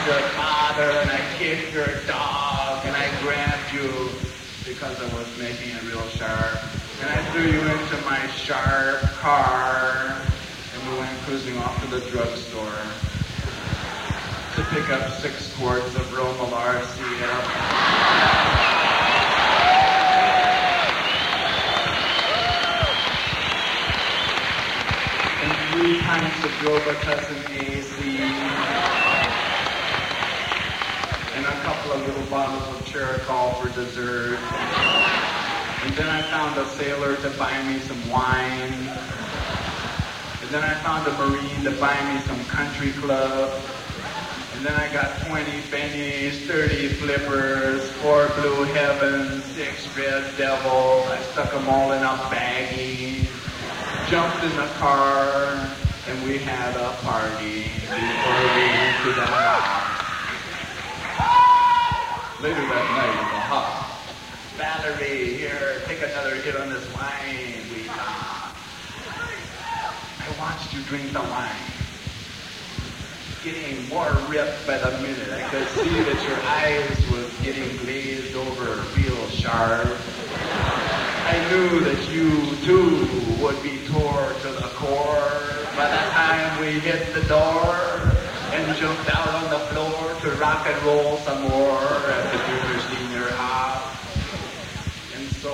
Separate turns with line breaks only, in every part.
your father, and I kicked your dog, and I grabbed you because I was making it real sharp. And I threw you into my sharp car, and we went cruising off to the drugstore to pick up 6 quarts of Romalar CF. And 3 pints of Robitussin AC. And a couple of little bottles of Cheracol for dessert. And then I found a sailor to buy me some wine. And then I found a Marine to buy me some country club. And then I got 20 pennies, 30 flippers, 4 blue heavens, 6 red devils. I stuck them all in a baggie, jumped in the car, and we had a party before we went to the house. Later that night in the house, Valerie, here, take another hit on this wine, we talked. I watched you drink the wine, getting more ripped by the minute. I could see that your eyes was getting glazed over real sharp. I knew that you, too, would be tore to the core by the time we hit the door and jumped out on the floor to rock and roll some more at the junior senior hop. And so,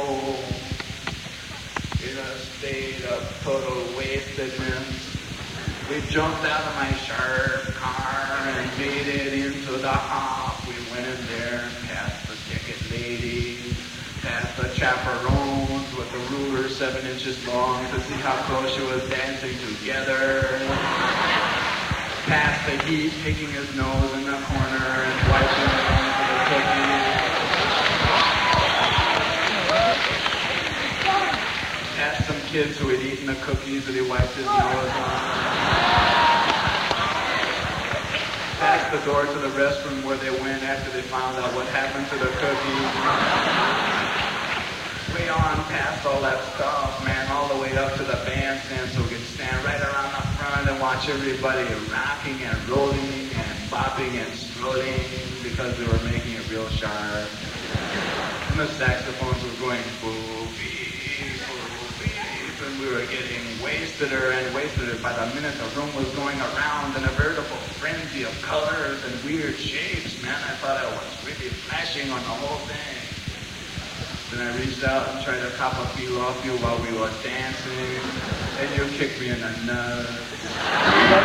in a state of total wastedness, we jumped out of my sharp car and made it into the hop. We went in there, past the ticket lady, past the chaperones with the ruler 7 inches long to see how close she was dancing together. Past the heat, picking his nose in the corner and wiping it onto the cookies. Past some kids who had eaten the cookies that he wiped his nose on. Past the door to the restroom where they went after they found out what happened to the cookies. Way on past all that stuff, man, all the way up to the bandstand so we could stand right around the front and watch everybody rocking and rolling and bopping and strolling because they were making it real sharp. And the saxophones were going boop, beep, and we were getting wasteder and wasteder. By the minute the room was going around in a veritable frenzy of colors and weird shapes, man. I thought I was really flashing on the whole thing. Then I reached out and tried to cop a feel off you while we were dancing, and you kicked me in the nuts.